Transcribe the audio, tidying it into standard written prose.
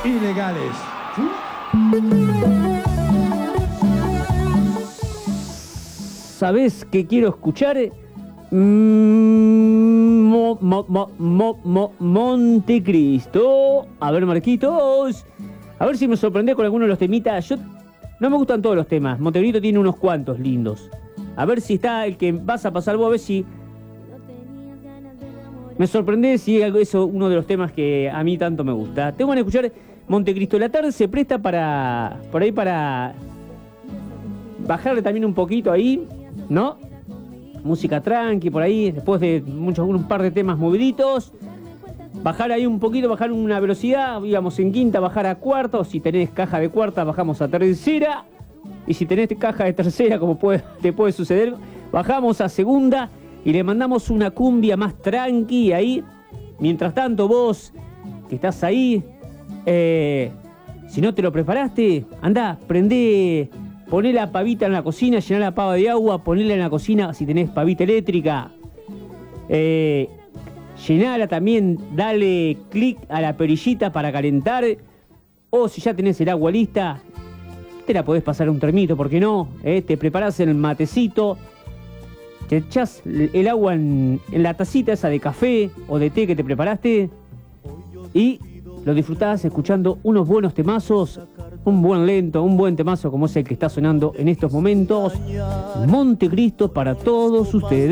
ilegales. ¿Sabés qué quiero escuchar? Montecristo. A ver, Marquitos. A ver si me sorprendés con alguno de los temitas. Yo no me gustan todos los temas. Montecristo tiene unos cuantos lindos. A ver si está el que vas a pasar vos, a ver si me sorprendés si es eso, uno de los temas que a mí tanto me gusta. Tengo que escuchar Montecristo. La tarde se presta para por ahí para bajarle también un poquito ahí, ¿no? Música tranqui por ahí, después de un par de temas moviditos. Bajar ahí un poquito, bajar una velocidad, digamos en quinta, bajar a cuarta, o si tenés caja de cuarta, bajamos a tercera. Y si tenés caja de tercera, como te puede suceder, bajamos a segunda y le mandamos una cumbia más tranqui ahí. Mientras tanto, vos que estás ahí, si no te lo preparaste, andá, prendé, poné la pavita en la cocina, llená la pava de agua, ponela en la cocina si tenés pavita eléctrica. Llenala también, dale clic a la perillita para calentar. O si ya tenés el agua lista, te la podés pasar un termito, ¿por qué no? Te preparás el matecito, te echás el agua en la tacita esa de café o de té que te preparaste y lo disfrutás escuchando unos buenos temazos, un buen temazo como es el que está sonando en estos momentos. Montecristo para todos ustedes.